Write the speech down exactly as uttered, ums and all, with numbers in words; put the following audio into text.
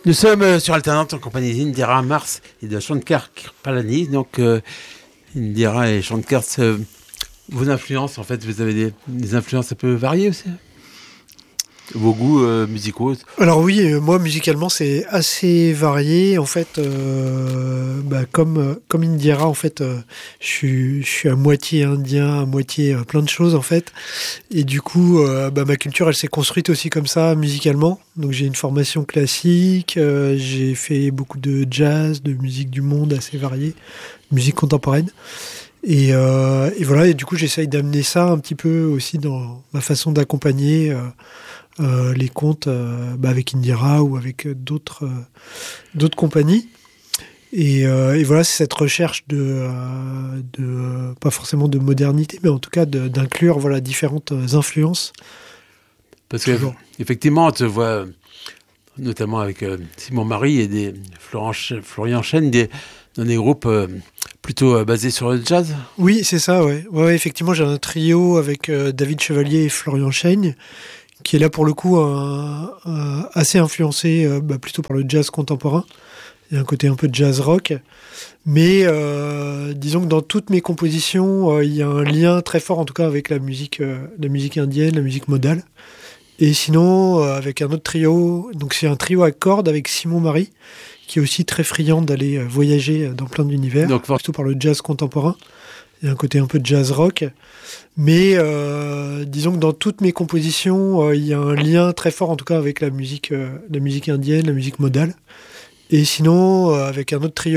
Nous sommes euh, sur Alternante en compagnie d'Indira Mars et de Shankar Kripalani. Donc, euh, Indira et Shankar, euh, vos influences, en fait, vous avez des, des influences un peu variées aussi? Vos goûts euh, musicaux? Alors oui, euh, moi musicalement c'est assez varié. En fait, euh, bah, comme euh, comme Indira, en fait, euh, je suis je suis à moitié indien, à moitié euh, plein de choses en fait. Et du coup, euh, bah, ma culture elle s'est construite aussi comme ça musicalement. Donc j'ai une formation classique, euh, j'ai fait beaucoup de jazz, de musique du monde assez variée, musique contemporaine. Et, euh, et voilà. Et du coup, j'essaye d'amener ça un petit peu aussi dans ma façon d'accompagner. Euh, Euh, les contes euh, bah avec Indira ou avec d'autres euh, d'autres compagnies et, euh, et voilà, c'est cette recherche de, euh, de euh, pas forcément de modernité, mais en tout cas de, d'inclure voilà différentes influences. Parce que effectivement, on te voit notamment avec euh, Simon Marie et des Florent, Florian Chêne des, dans des groupes euh, plutôt euh, basés sur le jazz. Oui, c'est ça, ouais. Ouais, ouais, effectivement, j'ai un trio avec euh, David Chevalier et Florian Chêne, qui est là pour le coup un, un, assez influencé euh, bah, plutôt par le jazz contemporain. Il y a un côté un peu jazz rock, mais euh, disons que dans toutes mes compositions, euh, il y a un lien très fort en tout cas avec la musique, euh, la musique indienne, la musique modale. Et sinon, euh, avec un autre trio, donc c'est un trio à cordes avec Simon Marie, qui est aussi très friand d'aller euh, voyager dans plein d'univers, donc plutôt par le jazz contemporain. Il y a un côté un peu jazz rock, mais euh, disons que dans toutes mes compositions, euh, il y a un lien très fort en tout cas avec la musique, euh, la musique indienne, la musique modale. Et sinon, euh, avec un autre trio